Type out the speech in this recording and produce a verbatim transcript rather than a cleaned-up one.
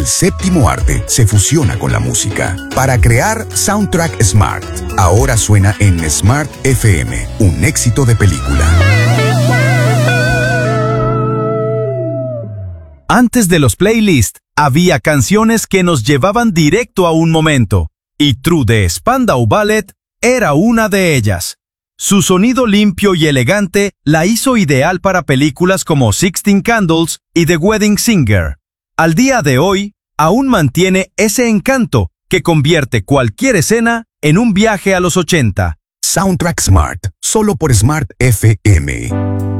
séptimo arte se fusiona con la música para crear Soundtrack Smart. Ahora suena en Smart F M, un éxito de película. Antes de los playlists, había canciones que nos llevaban directo a un momento, y True de Spandau Ballet era una de ellas. Su sonido limpio y elegante la hizo ideal para películas como Sixteen Candles y The Wedding Singer. Al día de hoy, aún mantiene ese encanto que convierte cualquier escena en un viaje a los ochenta. Soundtrack Smart, solo por Smart F M.